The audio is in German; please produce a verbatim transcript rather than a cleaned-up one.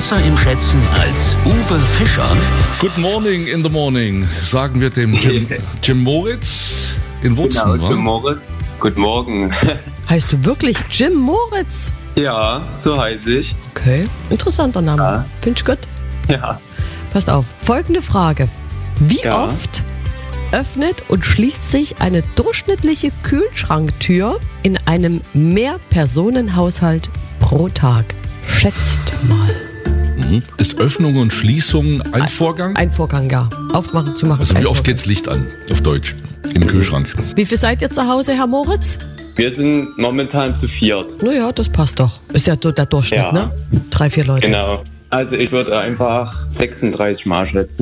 besser im Schätzen als Uwe Fischer? Good morning in the morning, sagen wir dem Jim, Jim Moritz in Wurzen. Genau, Jim Moritz. Guten Morgen. Heißt du wirklich Jim Moritz? Ja, so heiße ich. Okay, interessanter Name. Ja. Finde ich gut. Ja. Passt auf, folgende Frage. Wie Ja. oft öffnet und schließt sich eine durchschnittliche Kühlschranktür in einem Mehrpersonenhaushalt pro Tag? Schätzt mal. Mhm. Ist Öffnung und Schließung ein Vorgang? Ein Vorgang, ja. Aufmachen, zumachen. Also ein wie oft Vorgang. geht's Licht an, auf Deutsch, im Kühlschrank? Wie viel seid ihr zu Hause, Herr Moritz? Wir sind momentan zu viert. Naja, das passt doch. Ist ja so der Durchschnitt, Ja. ne? Drei, vier Leute. Genau. Also ich würde einfach sechsunddreißig Mal schätzen.